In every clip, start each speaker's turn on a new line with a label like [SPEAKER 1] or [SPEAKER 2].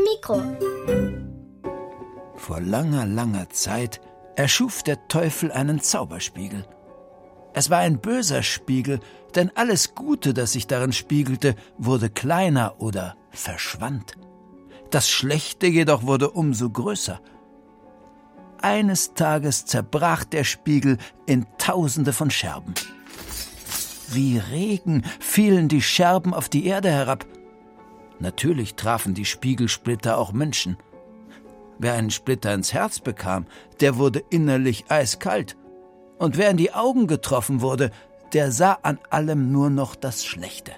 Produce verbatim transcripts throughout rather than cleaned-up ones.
[SPEAKER 1] Mikro.
[SPEAKER 2] Vor langer, langer Zeit erschuf der Teufel einen Zauberspiegel. Es war ein böser Spiegel, denn alles Gute, das sich darin spiegelte, wurde kleiner oder verschwand. Das Schlechte jedoch wurde umso größer. Eines Tages zerbrach der Spiegel in Tausende von Scherben. Wie Regen fielen die Scherben auf die Erde herab. Natürlich trafen die Spiegelsplitter auch Menschen. Wer einen Splitter ins Herz bekam, der wurde innerlich eiskalt. Und wer in die Augen getroffen wurde, der sah an allem nur noch das Schlechte.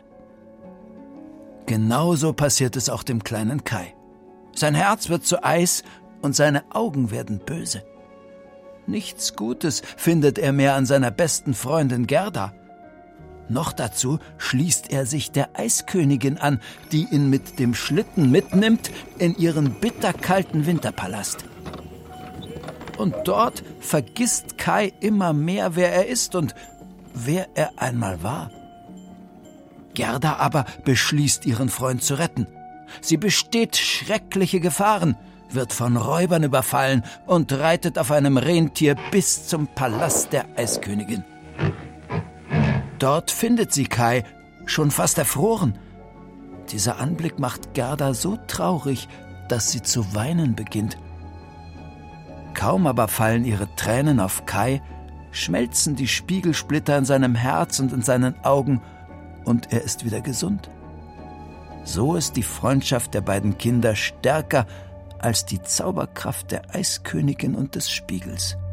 [SPEAKER 2] Genauso passiert es auch dem kleinen Kai. Sein Herz wird zu Eis und seine Augen werden böse. Nichts Gutes findet er mehr an seiner besten Freundin Gerda. Noch dazu schließt er sich der Eiskönigin an, die ihn mit dem Schlitten mitnimmt in ihren bitterkalten Winterpalast. Und dort vergisst Kai immer mehr, wer er ist und wer er einmal war. Gerda aber beschließt, ihren Freund zu retten. Sie besteht schreckliche Gefahren, wird von Räubern überfallen und reitet auf einem Rentier bis zum Palast der Eiskönigin. Dort findet sie Kai, schon fast erfroren. Dieser Anblick macht Gerda so traurig, dass sie zu weinen beginnt. Kaum aber fallen ihre Tränen auf Kai, schmelzen die Spiegelsplitter in seinem Herz und in seinen Augen und er ist wieder gesund. So ist die Freundschaft der beiden Kinder stärker als die Zauberkraft der Eiskönigin und des Spiegels.